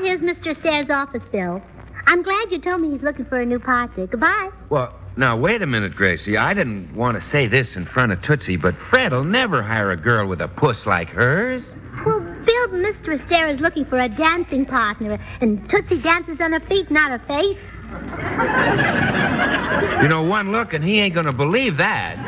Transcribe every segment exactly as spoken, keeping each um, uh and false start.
here's Mister Astare's office bill. I'm glad you told me he's looking for a new partner. Goodbye. Well, now, wait a minute, Gracie. I didn't want to say this in front of Tootsie, but Fred'll never hire a girl with a puss like hers. Well, Bill, Mister Astare is looking for a dancing partner, and Tootsie dances on her feet, not her face. You know, one look and he ain't going to believe that.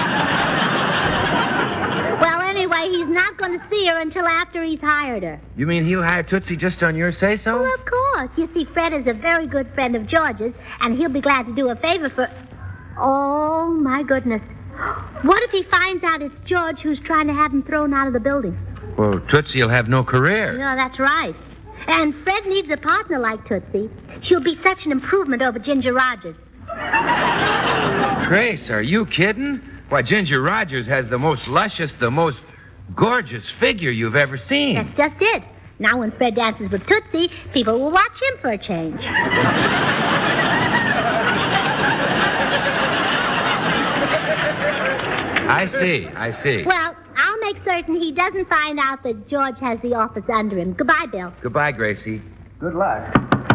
Well, anyway, he's not going to see her until after he's hired her. You mean he'll hire Tootsie just on your say-so? Well, of course. You see, Fred is a very good friend of George's, and he'll be glad to do a favor for... Oh, my goodness. What if he finds out it's George who's trying to have him thrown out of the building? Well, Tootsie will have no career. No, that's right. And Fred needs a partner like Tootsie. She'll be such an improvement over Ginger Rogers. Grace, are you kidding? Why, Ginger Rogers has the most luscious, the most gorgeous figure you've ever seen. That's just it. Now when Fred dances with Tootsie, people will watch him for a change. I see, I see. Well, I'll make certain he doesn't find out that George has the office under him. Goodbye, Bill. Goodbye, Gracie. Good luck.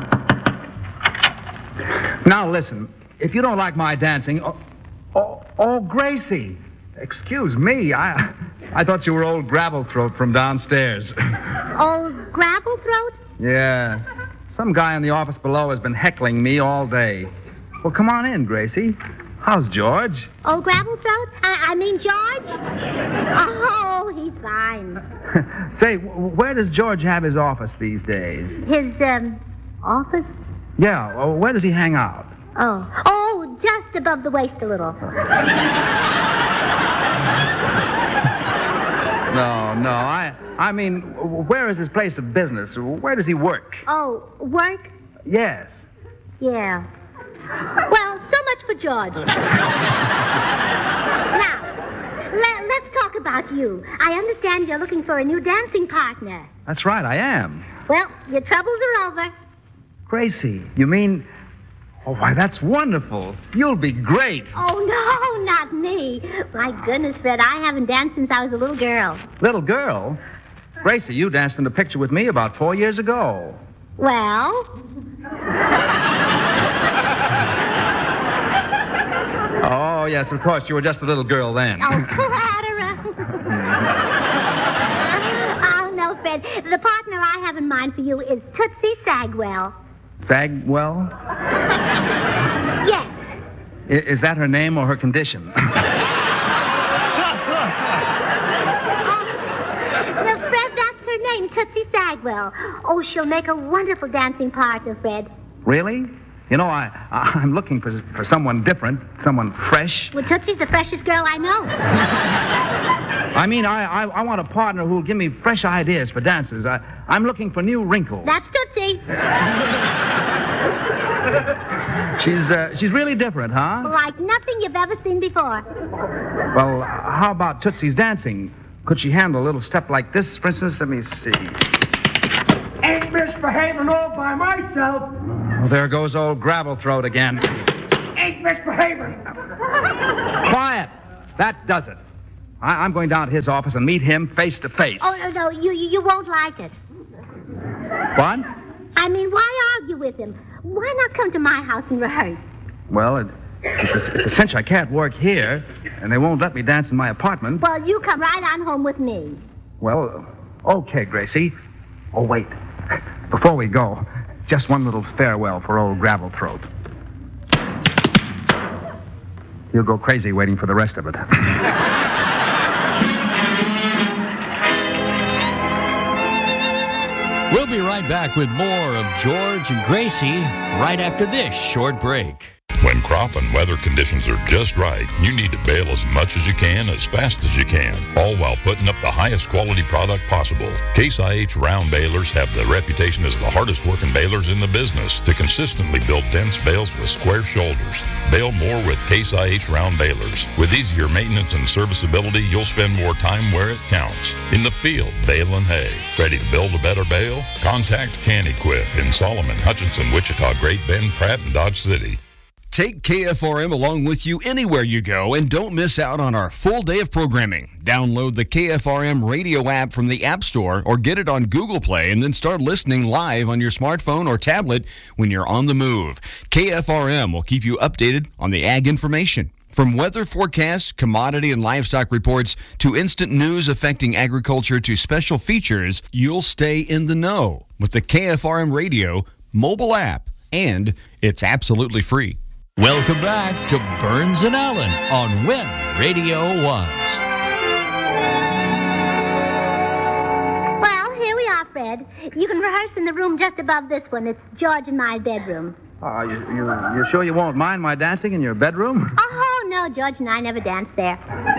Now, listen. If you don't like my dancing... Oh, oh, oh Gracie. Excuse me. I I thought you were old Gravelthroat from downstairs. Old Gravelthroat? Yeah. Some guy in the office below has been heckling me all day. Well, come on in, Gracie. How's George? Old Gravelthroat? I, I mean George? Oh, he's fine. Say, where does George have his office these days? His, um, office? Yeah, well, where does he hang out? Oh. Oh, just above the waist a little. No, no, I I mean, where is his place of business? Where does he work? Oh, work? Yes. Yeah. Well, so much for George. Now, le- let's talk about you. I understand you're looking for a new dancing partner. That's right, I am. Well, your troubles are over. Gracie, you mean... Oh, why, that's wonderful. You'll be great. Oh, no, not me. My goodness, Fred, I haven't danced since I was a little girl. Little girl? Gracie, you danced in the picture with me about four years ago. Well? Oh, yes, of course. You were just a little girl then. Oh, Clara. Oh, no, Fred. The partner I have in mind for you is Tootsie Sagwell. Sagwell? Yes. I- is that her name or her condition? No, Fred, that's her name, Tootsie Sagwell. Oh, she'll make a wonderful dancing partner, Fred. Really? You know, I, I'm looking for, for someone different, someone fresh. Well, Tootsie's the freshest girl I know. I mean, I, I, I want a partner who'll give me fresh ideas for dances. I, I'm looking for new wrinkles. That's Tootsie. She's, uh, she's really different, huh? Like nothing you've ever seen before. Well, how about Tootsie's dancing? Could she handle a little step like this, for instance? Let me see. Ain't misbehaving all by myself. Oh, there goes old Gravelthroat again. Ain't misbehaving. Quiet. That does it. I, I'm going down to his office and meet him face to face. Oh, no, no, you, you won't like it. What? I mean, why argue with him? Why not come to my house and rehearse? Well, it, it's, a, it's a cinch I can't work here, and they won't let me dance in my apartment. Well, you come right on home with me. Well, okay, Gracie. Oh, wait. Before we go, just one little farewell for old Gravelthroat. He'll go crazy waiting for the rest of it. We'll be right back with more of George and Gracie right after this short break. When crop and weather conditions are just right, you need to bale as much as you can, as fast as you can, all while putting up the highest quality product possible. Case I H round balers have the reputation as the hardest working balers in the business to consistently build dense bales with square shoulders. Bale more with Case I H round balers. With easier maintenance and serviceability, you'll spend more time where it counts. In the field, baling hay. Ready to build a better bale? Contact Can Equip in Solomon, Hutchinson, Wichita, Great Bend, Pratt, and Dodge City. Take K F R M along with you anywhere you go and don't miss out on our full day of programming. Download the K F R M radio app from the App Store or get it on Google Play and then start listening live on your smartphone or tablet when you're on the move. K F R M will keep you updated on the ag information. From weather forecasts, commodity and livestock reports, to instant news affecting agriculture to special features, you'll stay in the know with the K F R M radio mobile app, and it's absolutely free. Welcome back to Burns and Allen on When Radio Was. Well, here we are, Fred. You can rehearse in the room just above this one. It's George and my bedroom. Uh, you, you, you sure you won't mind my dancing in your bedroom? Oh, no, George and I never danced there.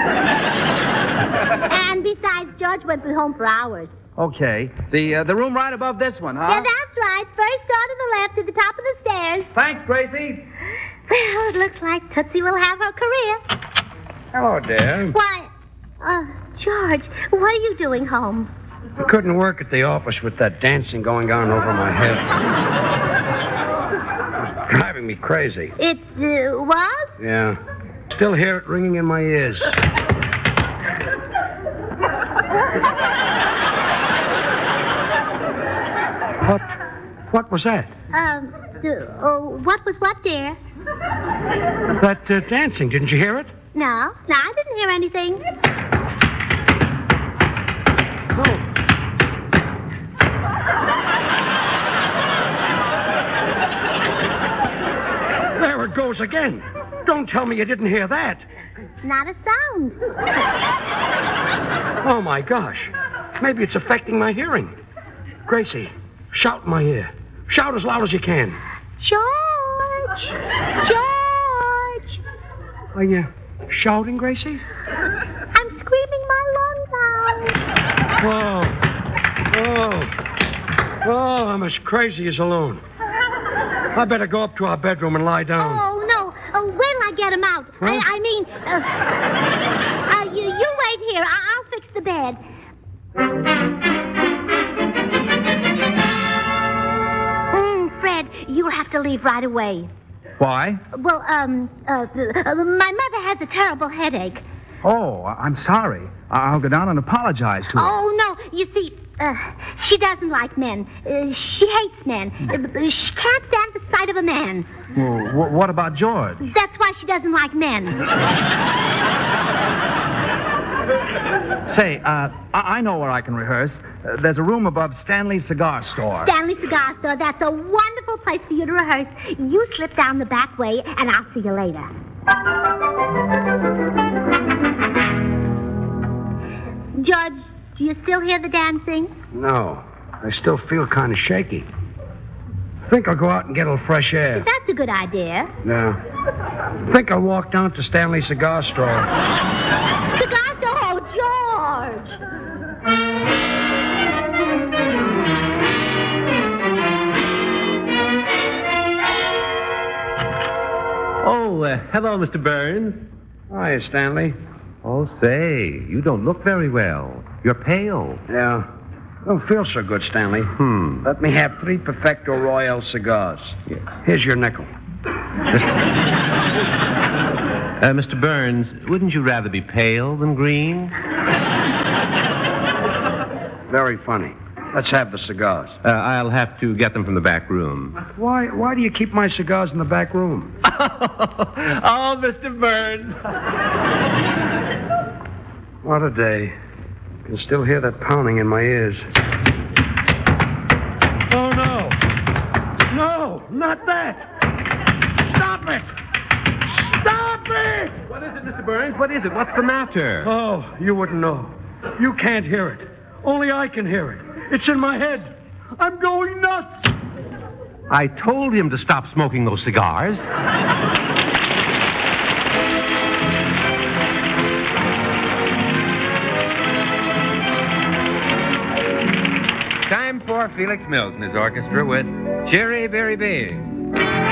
And besides, George won't be home for hours. Okay. The uh, the room right above this one, huh? Yeah, that's right. First door to the left at the top of the stairs. Thanks, Gracie. Well, it looks like Tootsie will have her career. Hello, dear. Why, uh, George, what are you doing home? I couldn't work at the office with that dancing going on over my head. It's driving me crazy. It uh, was? Yeah. Still hear it ringing in my ears. What? What was that? Um, uh, oh, what was what, dear? That uh, dancing. Didn't you hear it? No, no, I didn't hear anything. Oh. There it goes again. Don't tell me you didn't hear that. Not a sound. Oh, my gosh. Maybe it's affecting my hearing. Gracie, shout in my ear. Shout as loud as you can. George! George! Are you shouting, Gracie? I'm screaming my lungs out. Oh. Oh. Oh, I'm as crazy as a loon. I better go up to our bedroom and lie down. Oh, no. Oh, wait till I get him out. Huh? I, I mean, uh, uh, you, you wait here. I, I'll fix the bed. Mm, Fred, you'll have to leave right away. Why? Well, um, uh, uh, my mother has a terrible headache. Oh, I- I'm sorry. I- I'll go down and apologize to her. Oh, no. You see, uh, she doesn't like men. Uh, she hates men. Uh, she can't stand the sight of a man. Well, wh- what about George? That's why she doesn't like men. Say, uh, I-, I know where I can rehearse. Uh, there's a room above Stanley's Cigar Store. Stanley Cigar Store, that's a wonderful place for you to rehearse. You slip down the back way, and I'll see you later. George, do you still hear the dancing? No. I still feel kind of shaky. I think I'll go out and get a little fresh air. That's a good idea. No. I think I'll walk down to Stanley's Cigar Store. Cigar Store? Oh, George! Oh, uh, hello, Mister Burns. Hiya, Stanley. Oh, say, you don't look very well. You're pale. Yeah. Don't feel so good, Stanley. Hmm. Let me have three Perfecto Royale cigars. Here's your nickel. Uh, Mister Burns, wouldn't you rather be pale than green? Very funny. Let's have the cigars. Uh, I'll have to get them from the back room. Why why do you keep my cigars in the back room? Oh, Mister Burns. What a day. I can still hear that pounding in my ears. Oh, no. No, not that. Stop it. Stop it. What is it, Mister Burns? What is it? What's the matter? Oh, you wouldn't know. You can't hear it. Only I can hear it. It's in my head. I'm going nuts. I told him to stop smoking those cigars. Time for Felix Mills and his orchestra with Cherry Berry Big.